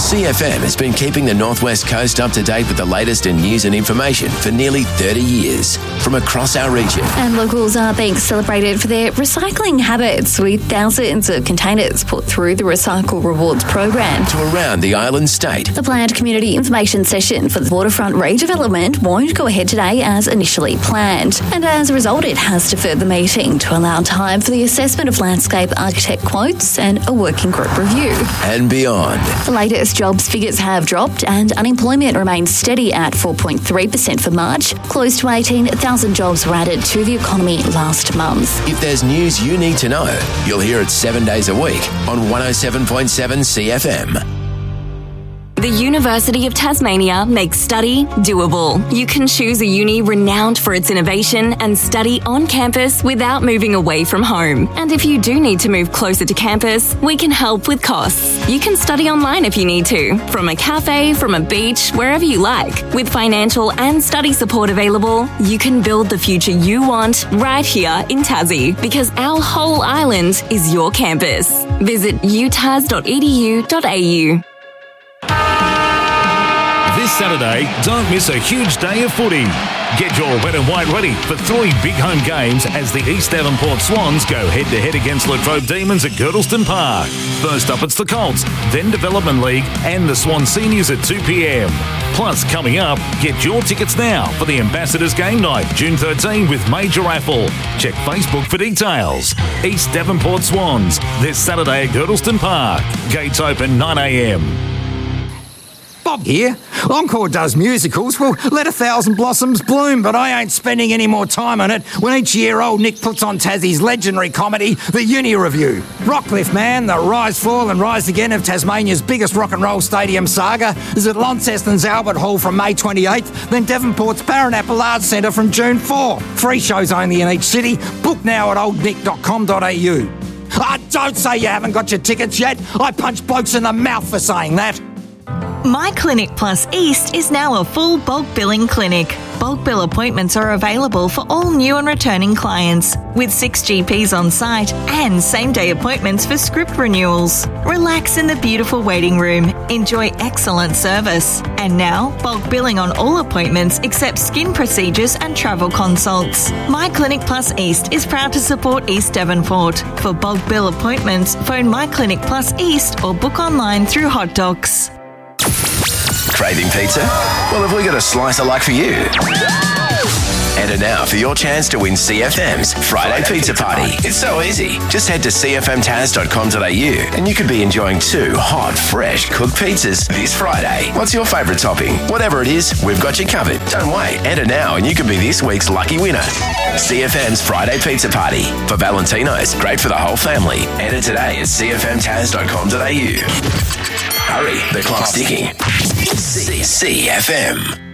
CFM has been keeping the Northwest Coast up to date with the latest in news and information for nearly 30 years from across our region. And locals are being celebrated for their recycling habits, with thousands of containers put through the Recycle Rewards program. To around the island state. The planned community information session for the waterfront redevelopment won't go ahead today as initially planned. And as a result, it has deferred the meeting to allow time for the assessment of landscape architect quotes and a working group review. And beyond. The latest jobs figures have dropped and unemployment remains steady at 4.3% for March. Close to 18,000 jobs were added to the economy last month. If there's news you need to know, you'll hear it 7 days a week on 107.7 CFM. The University of Tasmania makes study doable. You can choose a uni renowned for its innovation and study on campus without moving away from home. And if you do need to move closer to campus, we can help with costs. You can study online if you need to, from a cafe, from a beach, wherever you like. With financial and study support available, you can build the future you want right here in Tassie, because our whole island is your campus. Visit utas.edu.au. This Saturday, don't miss a huge day of footy. Get your red and white ready for 3 big home games as the East Devonport Swans go head-to-head against Latrobe Demons at Girdleston Park. First up, it's the Colts, then Development League and the Swan Seniors at 2 p.m. Plus, coming up, get your tickets now for the Ambassadors Game Night, June 13 with major raffle. Check Facebook for details. East Devonport Swans, this Saturday at Girdleston Park. Gates open 9 a.m. Bob here. Encore does musicals. Well, let 1,000 blossoms bloom, but I ain't spending any more time on it when each year old Nick puts on Tassie's legendary comedy, The Uni Review. Rockcliffe Man, the rise, fall and rise again of Tasmania's biggest rock and roll stadium saga is at Launceston's Albert Hall from May 28th, then Devonport's Paranapalle Arts Centre from June 4. 3 shows only in each city. Book now at oldnick.com.au. Don't say you haven't got your tickets yet. I punch blokes in the mouth for saying that. My Clinic Plus East is now a full bulk billing clinic. Bulk bill appointments are available for all new and returning clients, with 6 GPs on site and same-day appointments for script renewals. Relax in the beautiful waiting room. Enjoy excellent service. And now, bulk billing on all appointments except skin procedures and travel consults. My Clinic Plus East is proud to support East Devonport. For bulk bill appointments, phone My Clinic Plus East or book online through Hot Docs. Craving pizza? Well, have we got a slice of luck for you? Enter now for your chance to win CFM's Friday Pizza Party. It's so easy. Just head to cfmtas.com.au and you could be enjoying 2 hot, fresh cooked pizzas this Friday. What's your favourite topping? Whatever it is, we've got you covered. Don't wait. Enter now and you could be this week's lucky winner. CFM's Friday Pizza Party. For Valentino's, great for the whole family. Enter today at cfmtas.com.au. Hurry, the clock's ticking. CFM.